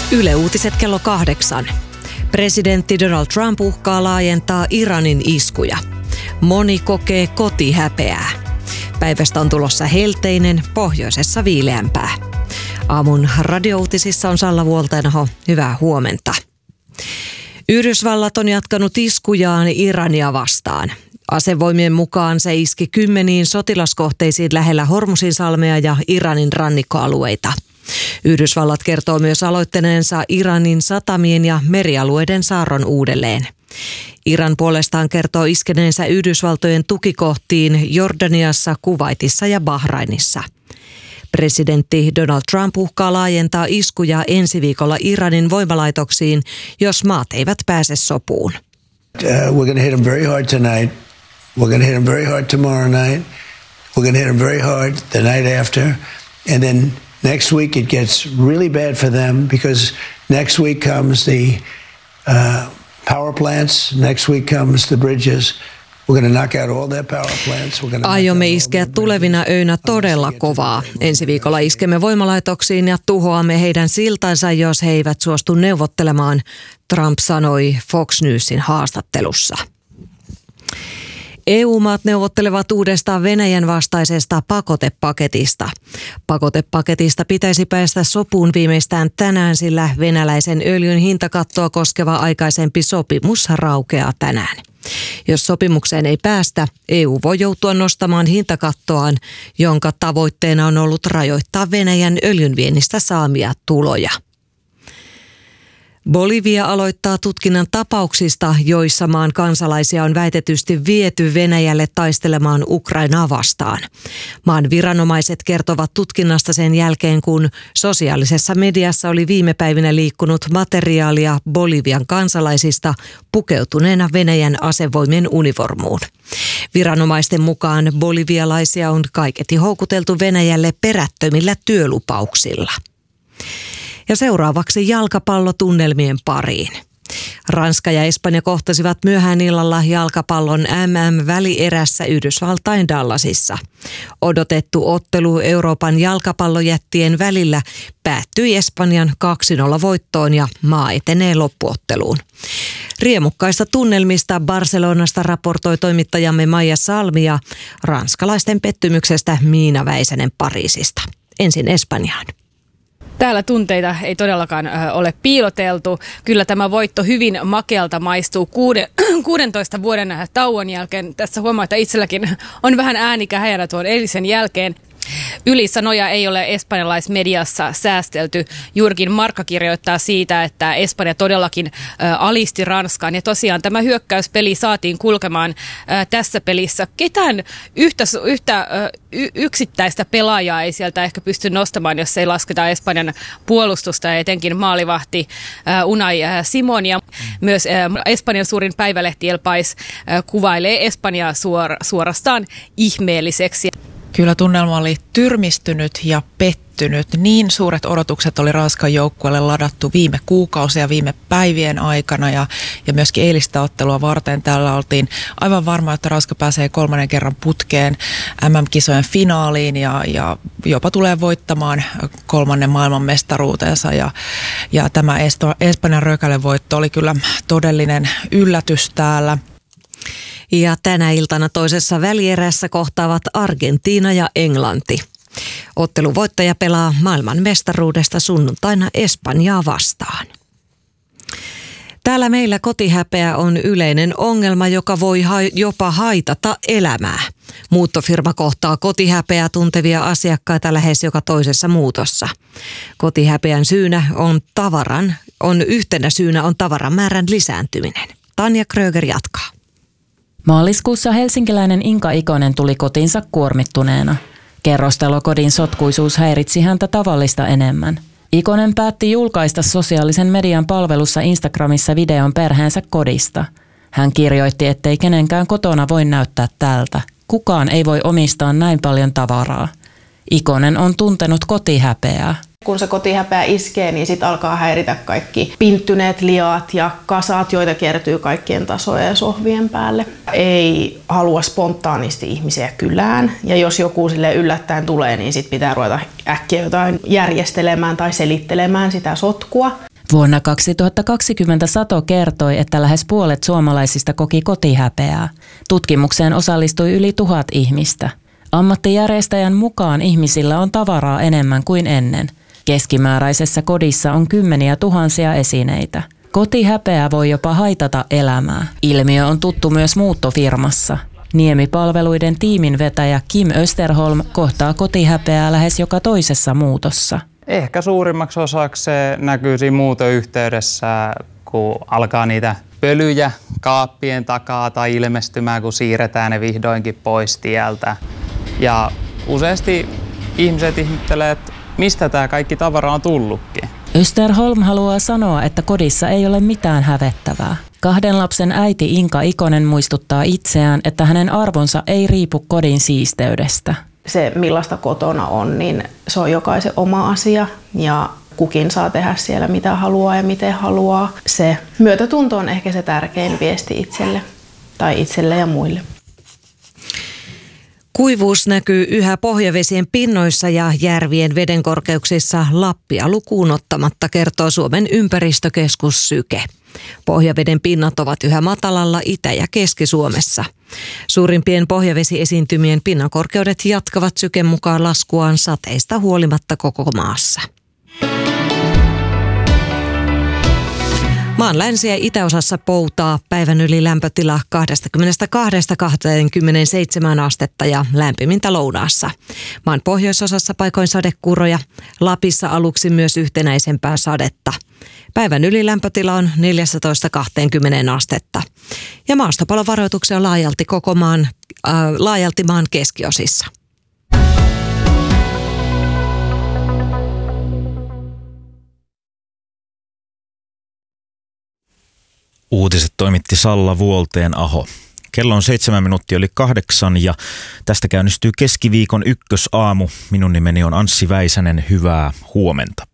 Yle Uutiset kello 8. Presidentti Donald Trump uhkaa laajentaa Iranin iskuja. Moni kokee kotihäpeää. Päivästä on tulossa helteinen, pohjoisessa viileämpää. Aamun radiouutisissa on Salla Vuoltainaho. Hyvää huomenta. Yhdysvallat on jatkanut iskujaan Irania vastaan. Asevoimien mukaan se iski 10 sotilaskohteisiin lähellä Hormuzinsalmea ja Iranin rannikkoalueita. Yhdysvallat kertoo myös aloittaneensa Iranin satamien ja merialueiden saarron uudelleen. Iran puolestaan kertoo iskeneensä Yhdysvaltojen tukikohtiin Jordaniassa, Kuwaitissa ja Bahrainissa. Presidentti Donald Trump uhkaa laajentaa iskuja ensi viikolla Iranin voimalaitoksiin, jos maat eivät pääse sopuun. We're going to hit them very hard tonight. We're going to hit them very hard tomorrow night. We're going to hit them very hard the night after. And then next week it gets really bad for them because next week comes the power plants. Next week comes the bridges. We're going to knock out all their power plants. Aiomme iskeä tulevina öinä todella kovaa. Ensi viikolla iskemme voimalaitoksiin ja tuhoamme heidän siltansa, jos he eivät suostu neuvottelemaan, Trump sanoi Fox Newsin haastattelussa. EU-maat neuvottelevat uudestaan Venäjän vastaisesta pakotepaketista. Pakotepaketista pitäisi päästä sopuun viimeistään tänään, sillä venäläisen öljyn hintakattoa koskeva aikaisempi sopimus raukeaa tänään. Jos sopimukseen ei päästä, EU voi joutua nostamaan hintakattoaan, jonka tavoitteena on ollut rajoittaa Venäjän öljynviennistä saamia tuloja. Bolivia aloittaa tutkinnan tapauksista, joissa maan kansalaisia on väitetysti viety Venäjälle taistelemaan Ukrainaa vastaan. Maan viranomaiset kertovat tutkinnasta sen jälkeen, kun sosiaalisessa mediassa oli viime päivinä liikkunut materiaalia Bolivian kansalaisista pukeutuneena Venäjän asevoimien univormuun. Viranomaisten mukaan bolivialaisia on kaiketi houkuteltu Venäjälle perättömillä työlupauksilla. Ja seuraavaksi jalkapallotunnelmien pariin. Ranska ja Espanja kohtasivat myöhään illalla jalkapallon MM-välierässä Yhdysvaltain Dallasissa. Odotettu ottelu Euroopan jalkapallojättien välillä päättyi Espanjan 2-0 voittoon ja maa etenee loppuotteluun. Riemukkaista tunnelmista Barcelonasta raportoi toimittajamme Maija Salmi ja ranskalaisten pettymyksestä Miina Väisänen Pariisista. Ensin Espanjaan. Täällä tunteita ei todellakaan ole piiloteltu. Kyllä tämä voitto hyvin makealta maistuu 16 vuoden tauon jälkeen. Tässä huomaa, että itselläkin on vähän ääni kähäjänä tuon eilisen jälkeen. Ylisanoja ei ole espanjalaismediassa säästelty. Juurikin Marca kirjoittaa siitä, että Espanja todellakin alisti Ranskaan. Ja tosiaan tämä hyökkäyspeli saatiin kulkemaan tässä pelissä. Ketään yksittäistä pelaajaa ei sieltä ehkä pysty nostamaan, jos ei lasketa Espanjan puolustusta ja etenkin maalivahti Unai Simon. Ja myös Espanjan suurin päivälehti El País kuvailee Espanjaa suorastaan ihmeelliseksi. Kyllä tunnelma oli tyrmistynyt ja pettynyt. Niin suuret odotukset oli Ranskan joukkueelle ladattu viime kuukausia, viime päivien aikana ja myöskin eilistä ottelua varten. Täällä oltiin aivan varma, että Ranska pääsee 3. kerran putkeen MM-kisojen finaaliin ja jopa tulee voittamaan 3. maailmanmestaruutensa. Ja tämä Espanjan rökälevoitto oli kyllä todellinen yllätys täällä. Ja tänä iltana toisessa välierässä kohtaavat Argentiina ja Englanti. Otteluvoittaja pelaa maailmanmestaruudesta sunnuntaina Espanjaa vastaan. Täällä meillä kotihäpeä on yleinen ongelma, joka voi jopa haitata elämää. Muuttofirma kohtaa kotihäpeää tuntevia asiakkaita lähes joka toisessa muutossa. Kotihäpeän yhtenä syynä on tavaran määrän lisääntyminen. Tanja Kröger jatkaa. Maaliskuussa helsinkiläinen Inka Ikonen tuli kotiinsa kuormittuneena. Kerrostalokodin sotkuisuus häiritsi häntä tavallista enemmän. Ikonen päätti julkaista sosiaalisen median palvelussa Instagramissa videon perheensä kodista. Hän kirjoitti, ettei kenenkään kotona voi näyttää tältä. Kukaan ei voi omistaa näin paljon tavaraa. Ikonen on tuntenut kotihäpeää. Kun se kotihäpeä iskee, niin sitten alkaa häiritä kaikki pinttyneet liat ja kasat, joita kertyy kaikkien tasojen ja sohvien päälle. Ei halua spontaanisti ihmisiä kylään, ja jos joku sille yllättäen tulee, niin sitten pitää ruveta äkkiä jotain järjestelemään tai selittelemään sitä sotkua. Vuonna 2020 Sato kertoi, että lähes puolet suomalaisista koki kotihäpeää. Tutkimukseen osallistui yli 1000 ihmistä. Ammattijärjestäjän mukaan ihmisillä on tavaraa enemmän kuin ennen. Keskimääräisessä kodissa on kymmeniä tuhansia esineitä. Kotihäpeä voi jopa haitata elämää. Ilmiö on tuttu myös muuttofirmassa. Niemipalveluiden tiiminvetäjä Kim Österholm kohtaa kotihäpeää lähes joka toisessa muutossa. Ehkä suurimmaksi osaksi se näkyy siinä muutoyhteydessä, kun alkaa niitä pölyjä kaappien takaa tai ilmestymään, kun siirretään ne vihdoinkin pois tieltä. Ja useasti ihmiset ihmettelee, että mistä tämä kaikki tavara on tullutkin. Österholm haluaa sanoa, että kodissa ei ole mitään hävettävää. 2 lapsen äiti Inka Ikonen muistuttaa itseään, että hänen arvonsa ei riipu kodin siisteydestä. Se, millaista kotona on, niin se on jokaisen oma asia ja kukin saa tehdä siellä mitä haluaa ja miten haluaa. Se myötätunto on ehkä se tärkein viesti itselle ja muille. Kuivuus näkyy yhä pohjavesien pinnoissa ja järvien vedenkorkeuksissa Lappia lukuun ottamatta, kertoo Suomen ympäristökeskus Syke. Pohjaveden pinnat ovat yhä matalalla Itä- ja Keski-Suomessa. Suurimpien pohjavesiesiintymien pinnankorkeudet jatkavat Syken mukaan laskuaan sateista huolimatta koko maassa. Maan länsi- ja itäosassa poutaa päivän yli lämpötila 22–27 astetta ja lämpimintä lounaassa. Maan pohjoisosassa paikoin sadekuuroja, Lapissa aluksi myös yhtenäisempää sadetta. Päivän yli lämpötila on 14–20 astetta. Ja maastopalovaroituksia on laajalti maan keskiosissa. Uutiset toimitti Salla Vuolteen-aho. Kello on 7:07 ja tästä käynnistyy keskiviikon ykkösaamu. Minun nimeni on Anssi Väisänen. Hyvää huomenta.